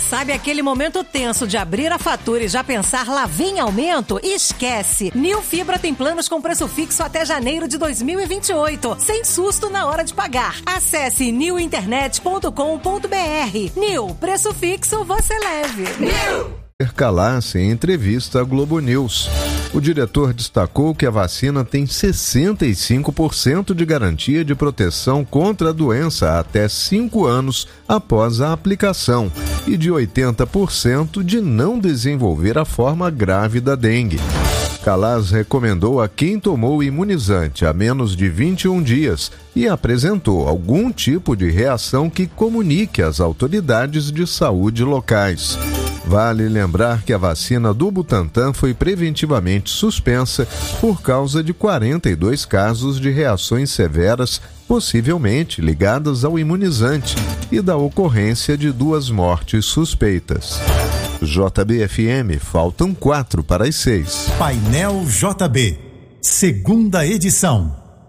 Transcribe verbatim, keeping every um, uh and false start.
Sabe aquele momento tenso de abrir a fatura e já pensar lá vem aumento? Esquece! Nil Fibra tem planos com preço fixo até janeiro de dois mil e vinte e oito, sem susto na hora de pagar. Acesse nil internet ponto com ponto b r. Nil, preço fixo você leve. Nil! Calasse em entrevista à Globo News. O diretor destacou que a vacina tem sessenta e cinco por cento de garantia de proteção contra a doença até cinco anos após a aplicação e de oitenta por cento de não desenvolver a forma grave da dengue. Kalaz recomendou a quem tomou o imunizante há menos de vinte e um dias e apresentou algum tipo de reação que comunique às autoridades de saúde locais. Vale lembrar que a vacina do Butantan foi preventivamente suspensa por causa de quarenta e dois casos de reações severas, possivelmente ligadas ao imunizante, e da ocorrência de duas mortes suspeitas. J B F M, faltam quatro para as seis. Painel J B, segunda edição.